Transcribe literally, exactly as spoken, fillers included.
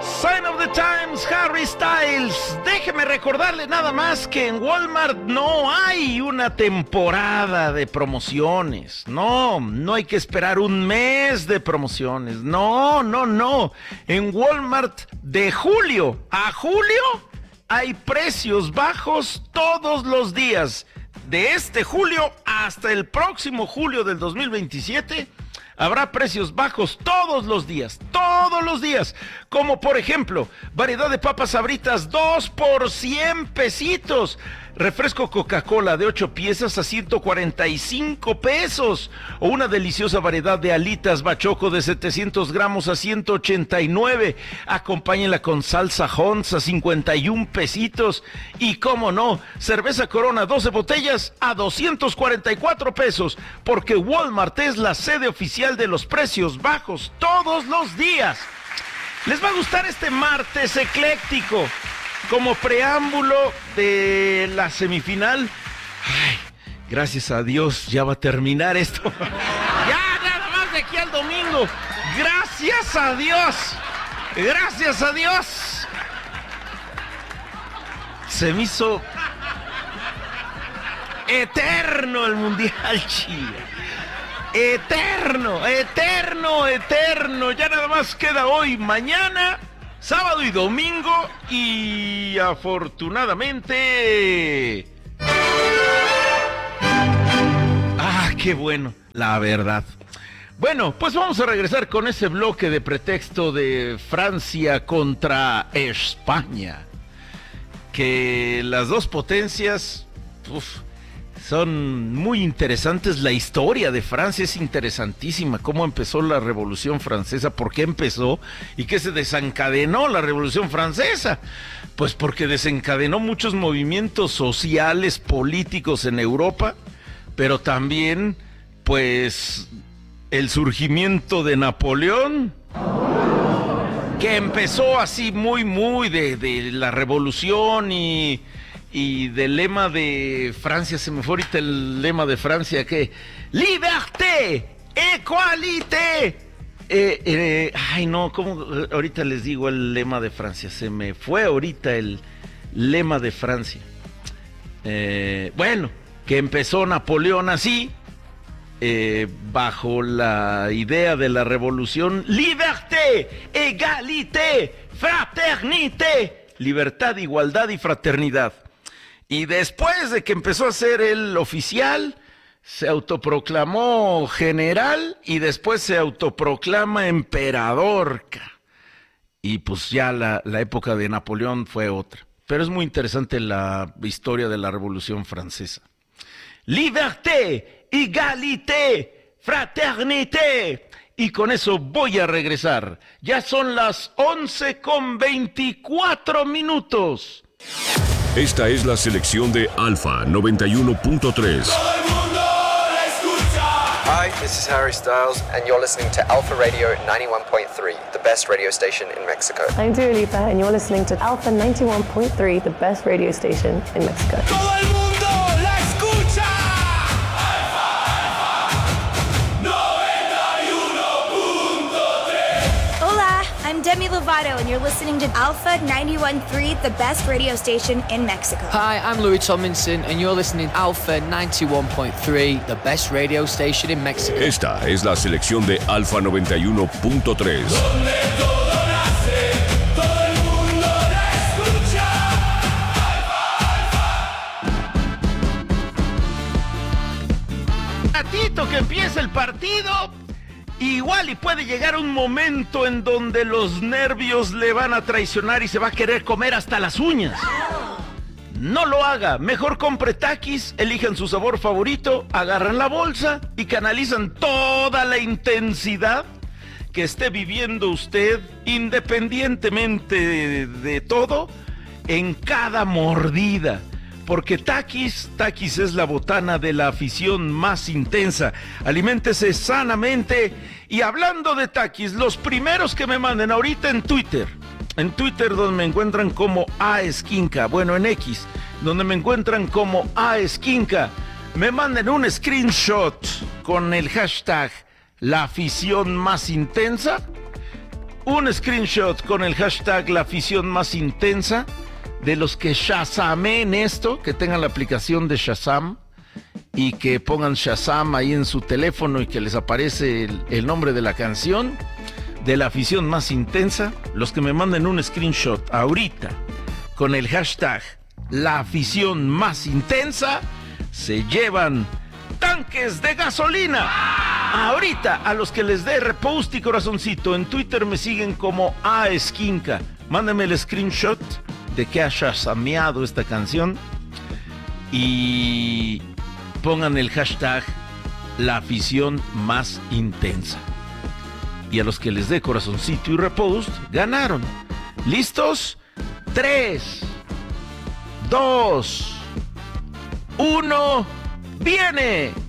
Sign of the Times, Harry Styles. Déjeme recordarle nada más que en Walmart no hay una temporada de promociones. No, no hay que esperar un mes de promociones. No, no, no. En Walmart de julio a julio hay precios bajos todos los días. De este julio hasta el próximo julio del dos mil veintisiete... habrá precios bajos todos los días, todos los días. Como por ejemplo, variedad de papas Sabritas, dos por cien pesitos. Refresco Coca-Cola de ocho piezas a ciento cuarenta y cinco pesos. O una deliciosa variedad de alitas Bachoco de setecientos gramos a ciento ochenta y nueve. Acompáñenla con salsa Hunts a cincuenta y un pesitos. Y cómo no, cerveza Corona doce botellas a doscientos cuarenta y cuatro pesos. Porque Walmart es la sede oficial de los precios bajos todos los días. Les va a gustar este martes ecléctico. Como preámbulo de la semifinal, ay, gracias a Dios ya va a terminar esto. Ya, nada más de aquí al domingo. Gracias a Dios. Gracias a Dios. Se me hizo eterno el Mundial, Chile. Eterno, eterno, eterno. Ya nada más queda hoy, mañana, sábado y domingo, y afortunadamente... Ah, qué bueno, la verdad. Bueno, pues vamos a regresar con ese bloque de pretexto de Francia contra España. Que las dos potencias... Uf, son muy interesantes. La historia de Francia es interesantísima. Cómo empezó la Revolución Francesa, por qué empezó y qué se desencadenó la Revolución Francesa. Pues porque desencadenó muchos movimientos sociales, políticos en Europa, pero también, pues, el surgimiento de Napoleón, que empezó así muy, muy de, de la Revolución y... Y del lema de Francia, se me fue ahorita el lema de Francia, que ¡Liberté! ¡Equalité! Eh, eh, ay, no, ¿cómo? Ahorita les digo el lema de Francia, se me fue ahorita el lema de Francia. Eh, bueno, que empezó Napoleón así, eh, bajo la idea de la revolución, ¡Liberté! ¡Égalité! ¡Fraternité! Libertad, igualdad y fraternidad. Y después de que empezó a ser el oficial, se autoproclamó general y después se autoproclama emperador. Y pues ya la, la época de Napoleón fue otra. Pero es muy interesante la historia de la Revolución Francesa. Liberté, égalité, fraternité. Y con eso voy a regresar. Ya son las once con veinticuatro minutos. Esta es la selección de Alfa noventa y uno punto tres. Hi, this is Harry Styles, and you're listening to Alpha Radio ninety-one point three, the best radio station in Mexico. I'm Dua Lipa, and you're listening to Alpha ninety-one point three, the best radio station in Mexico. ¡Todo el mundo la escucha! Alfa, Alfa, noventa y uno punto tres. Hola, I'm Demi Lovato, and you're listening to Alpha ninety-one point three, the best radio station in Mexico. Hi, I'm Louis Tomlinson, and you're listening to Alpha ninety-one point three, the best radio station in Mexico. Esta es la selección de Alfa noventa y uno punto tres. Donde todo nace, todo el mundo la escucha. Alfa, Alfa. Ratito que empiece el partido, igual y puede llegar un momento en donde los nervios le van a traicionar y se va a querer comer hasta las uñas. No lo haga, mejor compre Takis, elijan su sabor favorito, agarran la bolsa y canalizan toda la intensidad que esté viviendo usted, independientemente de, de todo, en cada mordida. Porque Takis, Takis es la botana de la afición más intensa. Aliméntese sanamente. Y hablando de Takis, los primeros que me manden ahorita en Twitter, en Twitter donde me encuentran como aesquinca, bueno, en X, donde me encuentran como aesquinca, me manden un screenshot con el hashtag la afición más intensa. un screenshot con el hashtag la afición más intensa, de los que shazamen esto, que tengan la aplicación de Shazam y que pongan Shazam ahí en su teléfono y que les aparece el, el nombre de la canción, de la afición más intensa. Los que me manden un screenshot ahorita con el hashtag la afición más intensa, se llevan tanques de gasolina. Ahorita, a los que les dé repost y corazoncito, en Twitter me siguen como A Esquinca. Mándenme el screenshot de que ha shazameado esta canción y pongan el hashtag la afición más intensa. Y a los que les dé corazoncito y repost, ganaron. ¿Listos? tres, dos, uno, ¡viene!